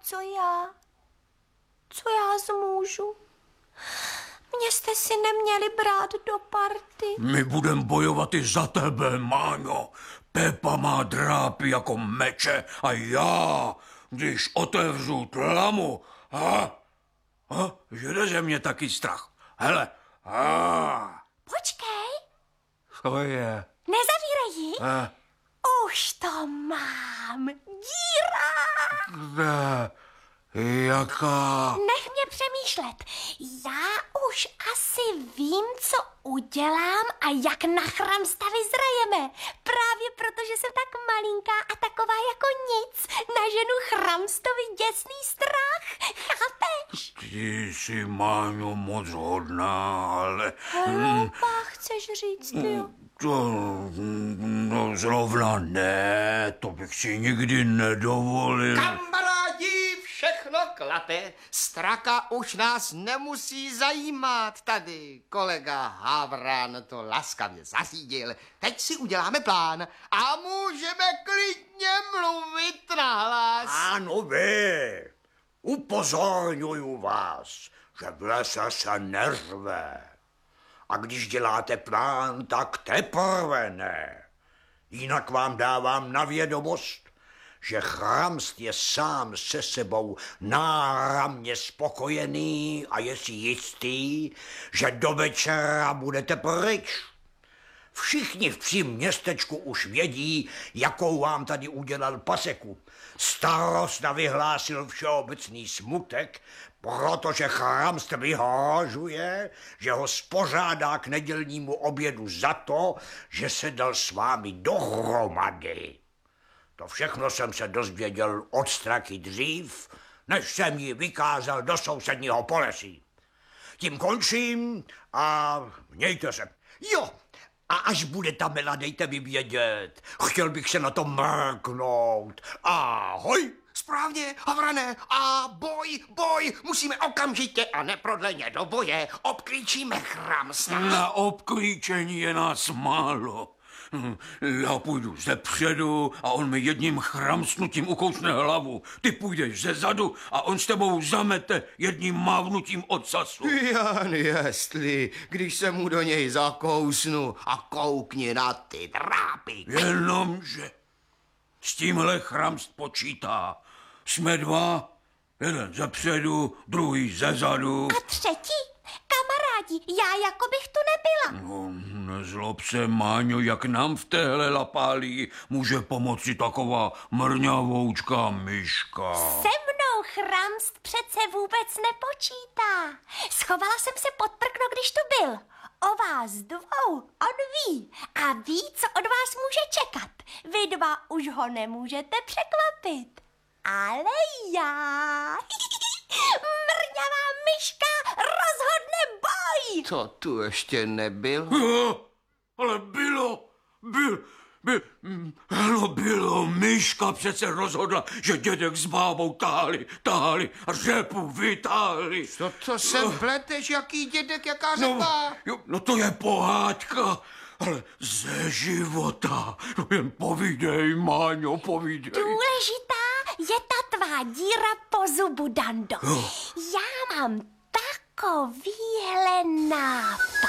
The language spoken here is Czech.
co já? Co já zmůžu? Mě jste si neměli brát do party. My budem bojovat i za tebe, Máňo. Pepa má drápy jako meče a já, když otevřu tlamu, žere ze mě taky strach. Hele, Počkej. Co je? Nezavírej ji. Už to mám. Díra. Kde? Jaká? Nech mě přemýšlet. Já už asi vím, co udělám a jak na Chramsta vyzrajeme. Právě protože jsem tak malinká a taková jako nic. Naženu Chramstovi děsný strach. Chápeš? Ty jsi, Máňo, moc hodná, ale... Hloupá, chceš říct, jo? No zrovna ne, to bych si nikdy nedovolil. Kamarádi, všechno klape. Straka už nás nemusí zajímat. Tady kolega Havran to laskavě zařídil. Teď si uděláme plán a můžeme klidně mluvit nahlas. Ano, vy. Upozorňuju vás, že v lese se neřve. A když děláte plán, tak teprve ne. Jinak vám dávám na vědomost, že Chramst je sám se sebou náramně spokojený a je si jistý, že do večera budete pryč. Všichni v psím městečku už vědí, jakou vám tady udělal paseku. Starosta vyhlásil všeobecný smutek, protože Chramst vyhrožuje, že ho spořádá k nedělnímu obědu za to, že se dal s vámi dohromady. To všechno jsem se dozvěděl od Straky dřív, než jsem ji vykázal do sousedního polesí. Tím končím a mějte se. Jo, A až bude ta Mela, dejte mi vědět. Chtěl bych se na to mrknout. Ahoj! správně, Havrane, a boj, musíme okamžitě a neprodleně do boje, obklíčíme Chramsta. Na obklíčení je nás málo. Já půjdu zepředu a on mi jedním chramstnutím ukousne hlavu. Ty půjdeš ze zadu a on s tebou zamete jedním mávnutím ocasu. Jan, jestli, když se mu do něj zakousnu a koukni na ty drápy. Jenomže s tímhle Chramst počítá. Jsme dva, jeden zepředu, druhý ze zadu. A třetí? Kamarádi, já jako bych tu nebyla. No, nezlob se, Máňo, jak nám v téhle lapálii může pomoci taková mrňavoučká myška. Se mnou Chramst přece vůbec nepočítá. Schovala jsem se pod prkno, když tu byl. O vás dvou on ví a ví, co od vás může čekat. Vy dva už ho nemůžete překvapit. Ale já, mrňavá myška, rozhodne boj. To tu ještě nebylo. Ale bylo, myška přece rozhodla, že dědek s bábou táhli a řepu vytáhli. To sem pleteš, jaký dědek, jaká řepa? No to je pohádka, ale ze života. No jen povídej, Máňo, povídej. Důležitá je ta tvá díra po zubu, Dando. Já mám takovýhle nápad.